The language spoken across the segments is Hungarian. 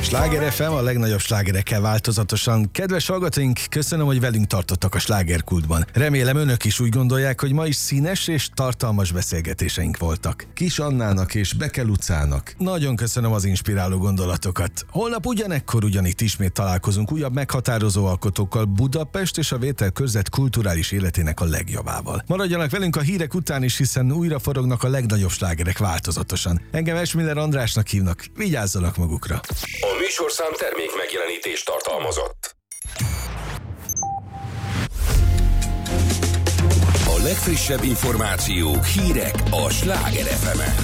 Sláger FM, a legnagyobb slágerekkel változatosan. Kedves hallgatóink, köszönöm, hogy velünk tartottak a slágerkultban. Remélem önök is úgy gondolják, hogy ma is színes és tartalmas beszélgetéseink voltak. Kis Annának és Beke Lucának nagyon köszönöm az inspiráló gondolatokat. Holnap ugyanekkor ugyanitt ismét találkozunk újabb meghatározó alkotókkal, Budapest és a Vételkörzet kulturális életének a legjobbával. Maradjanak velünk a hírek után is, hiszen újra forognak a legnagyobb slágerek változatosan. Engem Esmiller Andrásnak hívnak, vigyázzanak magukra. A műsorszám termék megjelenítést tartalmazott. A legfrissebb információk, hírek a Sláger FM-en.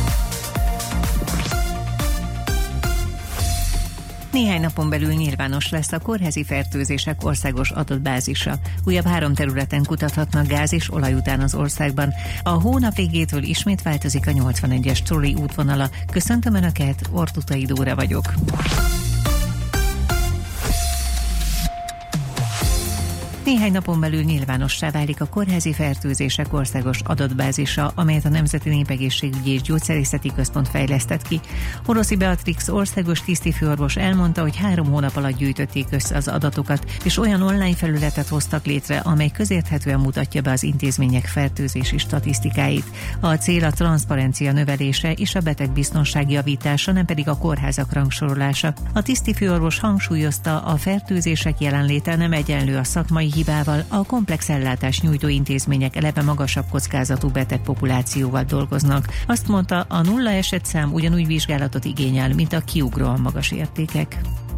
Néhány napon belül nyilvános lesz a kórházi fertőzések országos adatbázisa. Újabb 3 területen kutathatnak gáz és olaj után az országban. A hónap végétől ismét változik a 81-es trolli útvonala. Köszöntöm Önöket, Ortutai Dóra vagyok. Néhány napon belül nyilvánossá válik a kórházi fertőzések országos adatbázisa, amelyet a Nemzeti Népegészségügyi és Gyógyszerészeti Központ fejlesztett ki. Oroszi Beatrix országos tisztifőorvos elmondta, hogy 3 hónap alatt gyűjtötték össze az adatokat, és olyan online felületet hoztak létre, amely közérthetően mutatja be az intézmények fertőzési statisztikáit. A cél a transzparencia növelése és a betegbiztonság javítása, nem pedig a kórházak rangsorolása. A tisztifőorvos hangsúlyozta, a fertőzések jelenléte nem egyenlő a szakmai hibával, a komplex ellátás nyújtó intézmények eleve magasabb kockázatú betegpopulációval dolgoznak. Azt mondta, a 0 esetszám ugyanúgy vizsgálatot igényel, mint a kiugróan magas értékek.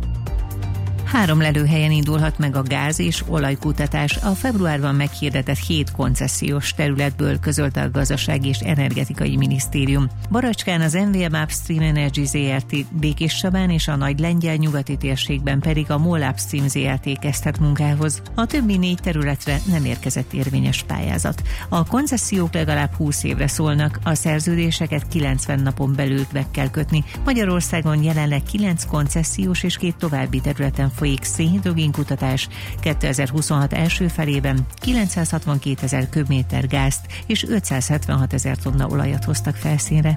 3 lelőhelyen indulhat meg a gáz- és olajkutatás a februárban meghirdetett 7 koncesziós területből, közölte a Gazdasági és Energetikai Minisztérium. Baracskán az MVM Upstream Energy ZRT Békéscsabán és a Nagy Lengyel nyugati térségben pedig a MOL Upstream ZRT kezdhet munkához. A többi 4 területre nem érkezett érvényes pályázat. A koncesziók legalább 20 évre szólnak, a szerződéseket 90 napon belül meg kell kötni. Magyarországon jelenleg 9 koncesziós és 2 további területen folyik szénhidrogén kutatás. 2026 első felében 962 000 köbméter gázt és 576 000 tonna olajat hoztak felszínre.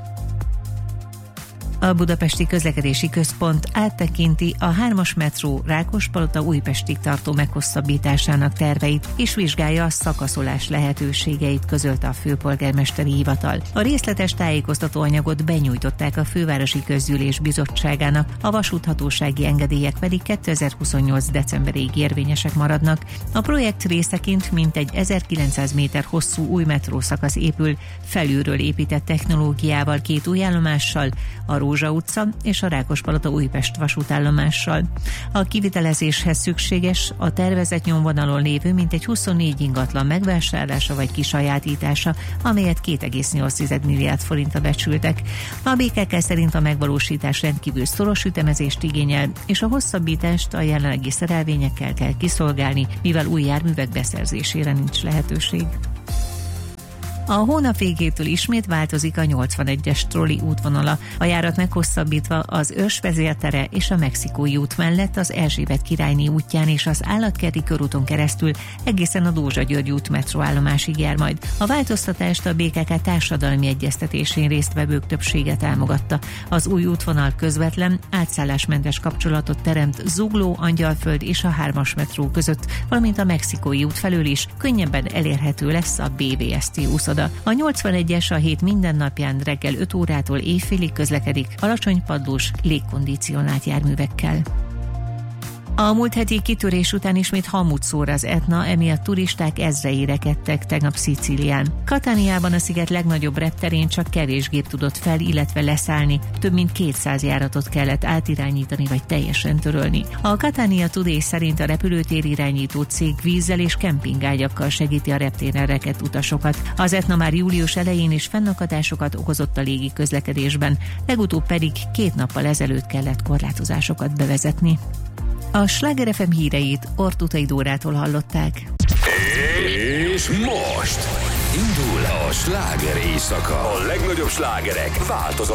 A Budapesti Közlekedési Központ áttekinti a 3-as metró Rákospalota-Újpestig tartó meghosszabbításának terveit, és vizsgálja a szakaszolás lehetőségeit, közölte a főpolgármesteri hivatal. A részletes tájékoztatóanyagot benyújtották a Fővárosi Közgyűlés Bizottságának, a vasúthatósági engedélyek pedig 2028. decemberig érvényesek maradnak. A projekt részeként mintegy 1900 méter hosszú új metrószakasz épül, felülről épített technológiával, 2 új állomással, a Rózsa utca és a Rákospalota-Újpest vasútállomással. A kivitelezéshez szükséges a tervezett nyomvonalon lévő mintegy 24 ingatlan megvásárlása vagy kisajátítása, amelyet 2,8 milliárd forintra becsültek. A BKK szerint a megvalósítás rendkívül szoros ütemezést igényel, és a hosszabbítást a jelenlegi szerelvényekkel kell kiszolgálni, mivel új járművek beszerzésére nincs lehetőség. A hónap végétől ismét változik a 81-es trolli útvonala. A járat meghosszabbítva az Örs vezértere és a Mexikói út mellett az Erzsébet királyné útján és az Állatkerti körúton keresztül egészen a Dózsa-György út metróállomásig jár majd. A változtatást a BKK társadalmi egyeztetésén résztvevők többsége támogatta. Az új útvonal közvetlen, átszállásmentes kapcsolatot teremt Zugló, Angyalföld és a 3-as metró között, valamint a Mexikói út felől is könnyebben elérhető lesz a BVST úszoda. A 81-es a hét mindennapján reggel 5 órától éjfélig közlekedik alacsony padlós, légkondicionált járművekkel. A múlt heti kitörés után ismét hamut szór az Etna, emiatt turisták ezrei rekedtek tegnap Szicílián. Katániában, a sziget legnagyobb repterén csak kevés gép tudott fel, illetve leszállni, több mint 200 járatot kellett átirányítani vagy teljesen törölni. A Catania Today szerint a repülőtér irányító cég vízzel és kempingágyakkal segíti a reptéren rekedt utasokat. Az Etna már július elején is fennakadásokat okozott a légi közlekedésben, legutóbb pedig 2 nappal ezelőtt kellett korlátozásokat bevezetni. A Sláger FM híreit Ortutai Dórától hallották. És most indul a sláger éjszaka. A legnagyobb slágerek változatlanul.